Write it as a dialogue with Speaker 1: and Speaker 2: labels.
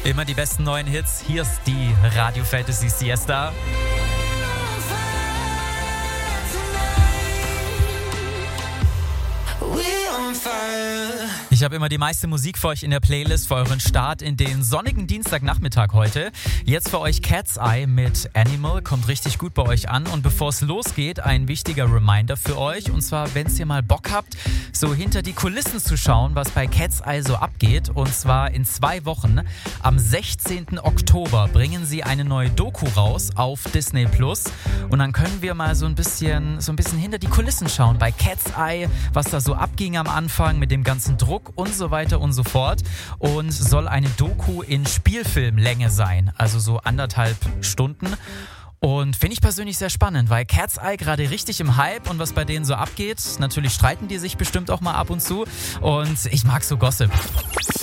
Speaker 1: Immer die besten neuen Hits. Hier ist die Radio Fantasy Siesta. Ich habe immer die meiste Musik für euch in der Playlist für euren Start in den sonnigen Dienstagnachmittag heute. Jetzt für euch Cat's Eye mit Animal, kommt richtig gut bei euch an. Und bevor es losgeht, ein wichtiger Reminder für euch. Und zwar, wenn ihr mal Bock habt, so hinter die Kulissen zu schauen, was bei Cat's Eye so abgeht. Und zwar in 2 Wochen, am 16. Oktober, bringen sie eine neue Doku raus auf Disney+. Und dann können wir mal so ein bisschen hinter die Kulissen schauen bei Cat's Eye, was da so abging am Anfang mit dem ganzen Druck und so weiter und so fort. Und soll eine Doku in Spielfilmlänge sein, also so 1,5 Stunden. Und finde ich persönlich sehr spannend, weil Cat's Eye gerade richtig im Hype und was bei denen so abgeht. Natürlich streiten die sich bestimmt auch mal ab und zu und ich mag so Gossip.